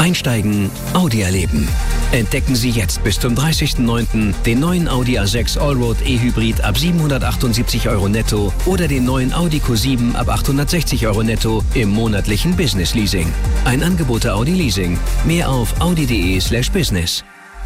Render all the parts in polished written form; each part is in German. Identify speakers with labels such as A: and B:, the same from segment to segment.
A: Einsteigen, Audi erleben. Entdecken Sie jetzt bis zum 30.09. den neuen Audi A6 Allroad E-Hybrid ab 778 € netto oder den neuen Audi Q7 ab 860 € netto im monatlichen Business Leasing. Ein Angebot der Audi Leasing. Mehr auf audi.de/business.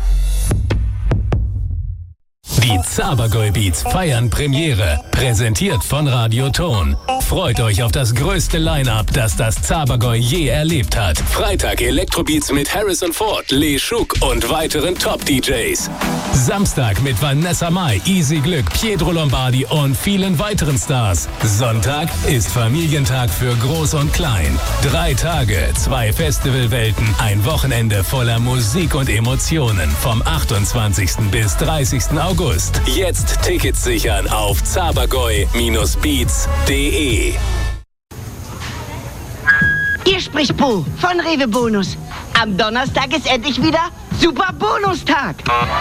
B: Die Zabergäu Beats feiern Premiere. Präsentiert von Radio Ton. Freut euch auf das größte Line-Up, das das Zabergäu je erlebt hat. Freitag Elektrobeats mit Harrison Ford, Lee Schuk und weiteren Top-DJs. Samstag mit Vanessa Mai, Easy Glück, Pietro Lombardi und vielen weiteren Stars. Sonntag ist Familientag für Groß und Klein. 3 Tage, 2 Festivalwelten, ein Wochenende voller Musik und Emotionen. Vom 28. bis 30. August. Jetzt Tickets sichern auf zabergäu-beats.de.
C: Hier spricht Po von Rewe Bonus. Am Donnerstag ist endlich wieder Super Bonustag.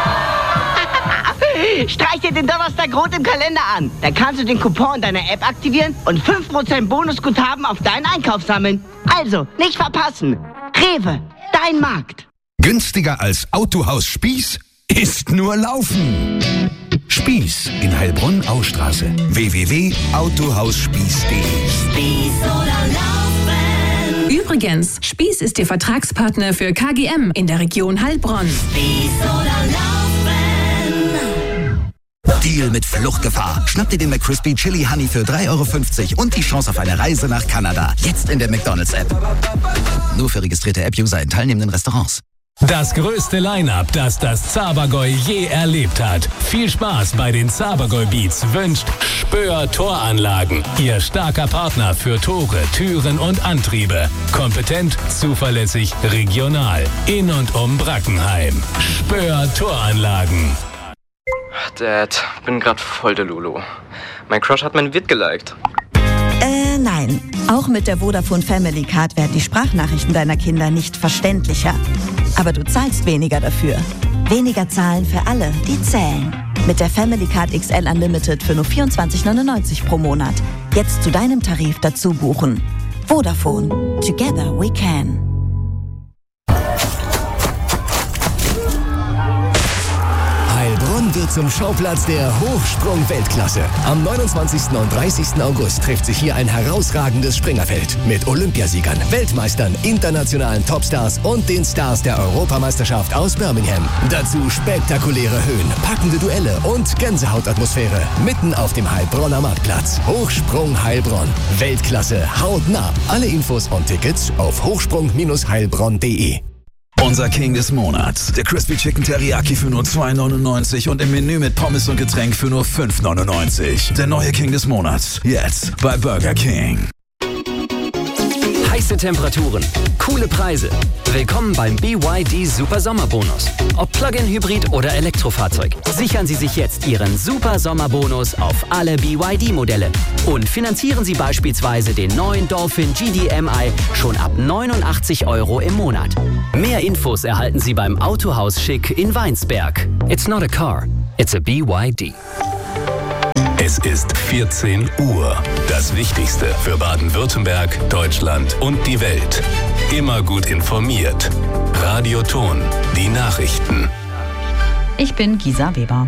C: Streich dir den Donnerstag rot im Kalender an. Dann kannst du den Coupon in deiner App aktivieren und 5% Bonusguthaben auf deinen Einkauf sammeln. Also, nicht verpassen. Rewe, dein Markt.
D: Günstiger als Autohaus Spieß ist nur Laufen. Spieß in Heilbronn-Austraße. www.autohausspieß.de.
E: Spieß oder Laufen.
F: Übrigens, Spieß ist Ihr Vertragspartner für KGM in der Region Heilbronn.
E: Spieß oder Laufen.
G: Deal mit Fluchtgefahr. Schnapp dir den McCrispy Chili Honey für 3,50 € und die Chance auf eine Reise nach Kanada. Jetzt in der McDonald's-App. Nur für registrierte App-User in teilnehmenden Restaurants.
B: Das größte Line-Up, das das Zabergäu je erlebt hat. Viel Spaß bei den Zabergäu Beats wünscht Spöer Toranlagen. Ihr starker Partner für Tore, Türen und Antriebe. Kompetent, zuverlässig, regional. In und um Brackenheim. Spöer Toranlagen.
H: Dad, bin grad voll der Lulu. Mein Crush hat mein Vid geliked.
I: Nein. Auch mit der Vodafone Family Card werden die Sprachnachrichten deiner Kinder nicht verständlicher. Aber du zahlst weniger dafür. Weniger zahlen für alle, die zählen. Mit der Family Card XL Unlimited für nur 24,99 € pro Monat. Jetzt zu deinem Tarif dazu buchen. Vodafone. Together we can.
J: Heilbronn wird zum Schauplatz der Hochsprung-Weltklasse. Am 29. und 30. August trifft sich hier ein herausragendes Springerfeld mit Olympiasiegern, Weltmeistern, internationalen Topstars und den Stars der Europameisterschaft aus Birmingham. Dazu spektakuläre Höhen, packende Duelle und Gänsehautatmosphäre mitten auf dem Heilbronner Marktplatz. Hochsprung Heilbronn. Weltklasse hautnah. Alle Infos und Tickets auf hochsprung-heilbronn.de.
K: Unser King des Monats. Der Crispy Chicken Teriyaki für nur 2,99 € und im Menü mit Pommes und Getränk für nur 5,99 €. Der neue King des Monats. Jetzt bei Burger King.
A: Heiße Temperaturen, coole Preise. Willkommen beim BYD Super Sommerbonus. Ob Plug-in-Hybrid oder Elektrofahrzeug. Sichern Sie sich jetzt Ihren Super Sommerbonus auf alle BYD-Modelle. Und finanzieren Sie beispielsweise den neuen Dolphin GDMI schon ab 89 € im Monat. Mehr Infos erhalten Sie beim Autohaus Schick in Weinsberg. It's not a car, it's a BYD.
B: Es ist 14 Uhr. Das Wichtigste für Baden-Württemberg, Deutschland und die Welt. Immer gut informiert. Radio Ton, die Nachrichten.
L: Ich bin Gisa Weber.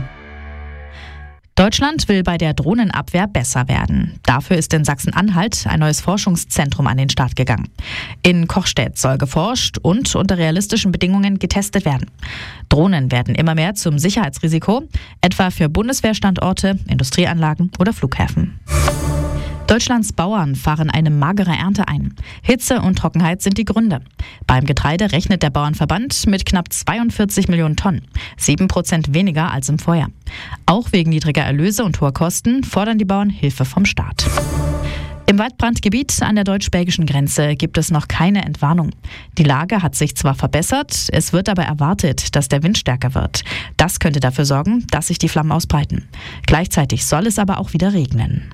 L: Deutschland will bei der Drohnenabwehr besser werden. Dafür ist in Sachsen-Anhalt ein neues Forschungszentrum an den Start gegangen. In Kochstedt soll geforscht und unter realistischen Bedingungen getestet werden. Drohnen werden immer mehr zum Sicherheitsrisiko, etwa für Bundeswehrstandorte, Industrieanlagen oder Flughäfen. Deutschlands Bauern fahren eine magere Ernte ein. Hitze und Trockenheit sind die Gründe. Beim Getreide rechnet der Bauernverband mit knapp 42 Millionen Tonnen, 7% weniger als im Vorjahr. Auch wegen niedriger Erlöse und hoher Kosten fordern die Bauern Hilfe vom Staat. Im Waldbrandgebiet an der deutsch-belgischen Grenze gibt es noch keine Entwarnung. Die Lage hat sich zwar verbessert, es wird aber erwartet, dass der Wind stärker wird. Das könnte dafür sorgen, dass sich die Flammen ausbreiten. Gleichzeitig soll es aber auch wieder regnen.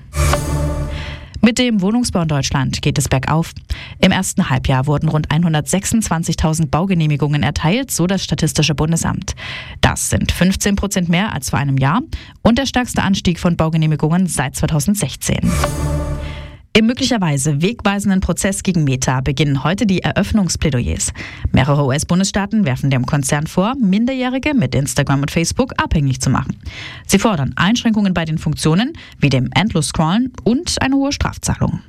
L: Mit dem Wohnungsbau in Deutschland geht es bergauf. Im ersten Halbjahr wurden rund 126.000 Baugenehmigungen erteilt, so das Statistische Bundesamt. Das sind 15% mehr als vor einem Jahr und der stärkste Anstieg von Baugenehmigungen seit 2016. Im möglicherweise wegweisenden Prozess gegen Meta beginnen heute die Eröffnungsplädoyers. Mehrere US-Bundesstaaten werfen dem Konzern vor, Minderjährige mit Instagram und Facebook abhängig zu machen. Sie fordern Einschränkungen bei den Funktionen wie dem Endlos-Scrollen und eine hohe Strafzahlung.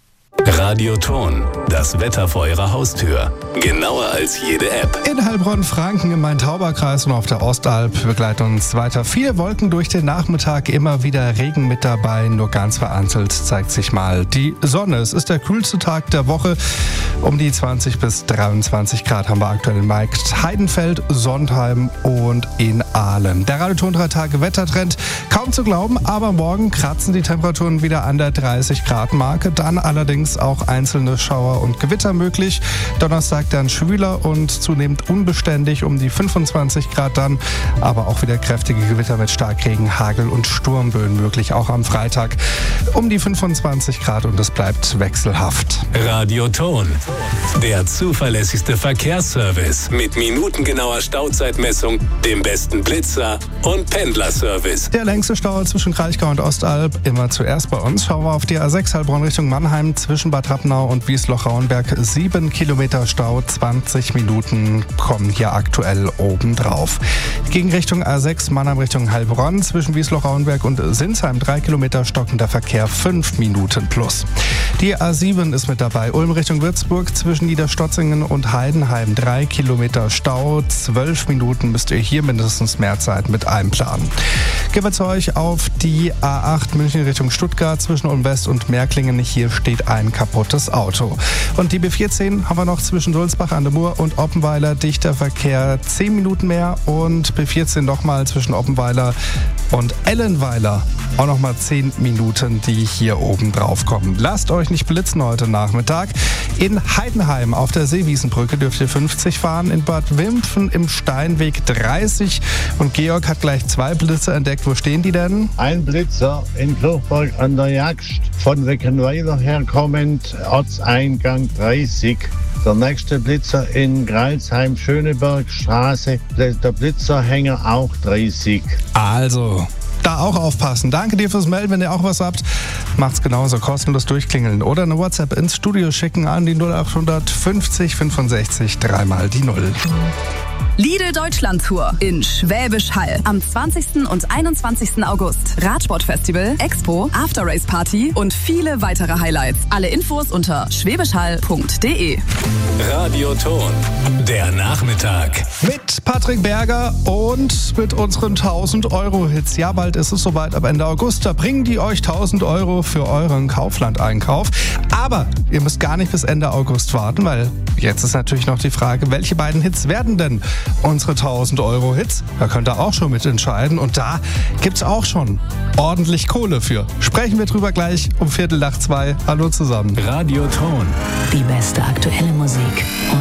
B: Radio Ton, das Wetter vor Ihrer Haustür. Genauer als jede App.
M: In Heilbronn, Franken, im Main-Tauber-Kreis und auf der Ostalb begleiten uns weiter viele Wolken durch den Nachmittag. Immer wieder Regen mit dabei, nur ganz vereinzelt zeigt sich mal die Sonne. Es ist der kühlste Tag der Woche. Um die 20 bis 23 Grad haben wir aktuell in Markt, Heidenfeld, Sondheim und in Aalen. Der Radio Ton 3 Tage Wettertrend, kaum zu glauben, aber morgen kratzen die Temperaturen wieder an der 30 Grad Marke. Dann allerdings auch einzelne Schauer und Gewitter möglich. Donnerstag dann schwüler und zunehmend unbeständig, um die 25 Grad dann, aber auch wieder kräftige Gewitter mit Starkregen, Hagel und Sturmböen möglich, auch am Freitag um die 25 Grad und es bleibt wechselhaft.
B: Radio Ton, der zuverlässigste Verkehrsservice mit minutengenauer Stauzeitmessung, dem besten Blitzer und Pendlerservice.
M: Der längste Stau zwischen Kraichgau und Ostalb immer zuerst bei uns. Schauen wir auf die A6 Heilbronn Richtung Mannheim zwischen Bad Rappenau und Wiesloch-Rauenberg. 7 Kilometer Stau, 20 Minuten kommen hier aktuell obendrauf. Gegen Richtung A6 Mannheim Richtung Heilbronn zwischen Wiesloch-Rauenberg und Sinsheim 3 Kilometer stockender Verkehr, 5 Minuten plus. Die A7 ist mit dabei. Ulm Richtung Würzburg zwischen Niederstotzingen und Heidenheim 3 Kilometer Stau, 12 Minuten müsst ihr hier mindestens mehr Zeit mit einplanen. Gehen wir zu euch auf die A8 München Richtung Stuttgart zwischen Ulm West und Märklingen. Hier steht ein kaputtes Auto. Und die B14 haben wir noch zwischen Sulzbach an der Mur und Oppenweiler. Dichter Verkehr, 10 Minuten mehr. Und B14 nochmal zwischen Oppenweiler und Ellenweiler. Auch nochmal 10 Minuten, die hier oben drauf kommen. Lasst euch nicht blitzen heute Nachmittag. In Heidenheim auf der Seewiesenbrücke dürft ihr 50 fahren. In Bad Wimpfen im Steinweg 30. Und Georg hat gleich 2 Blitze entdeckt. Wo stehen die denn?
N: Ein Blitzer in Kirchberg an der Jagd, von Weckenweiler herkommend, Ortseingang 30. Der nächste Blitzer in Greilsheim, Schönebergstraße, der Blitzerhänger auch 30.
M: Also, da auch aufpassen. Danke dir fürs Melden. Wenn ihr auch was habt, macht's genauso. Kostenlos durchklingeln oder eine WhatsApp ins Studio schicken an die 0800 50 65 3 mal die 0.
O: Lidl Deutschland Tour in Schwäbisch Hall am 20. und 21. August. Radsportfestival, Expo, After-Race Party und viele weitere Highlights. Alle Infos unter schwäbischhall.de.
B: Radio Ton, der Nachmittag.
M: Mit Patrick Berger und mit unseren 1000-Euro-Hits. Ja, bald ist es soweit, ab Ende August. Da bringen die euch 1000 Euro für euren Kaufland-Einkauf. Aber ihr müsst gar nicht bis Ende August warten, weil jetzt ist natürlich noch die Frage, welche beiden Hits werden denn unsere 1000-Euro-Hits? Da könnt ihr auch schon mitentscheiden. Und da gibt's auch schon ordentlich Kohle für. Sprechen wir drüber gleich um 1:45. Hallo zusammen.
B: Radio Ton.
P: Die beste aktuelle Musik.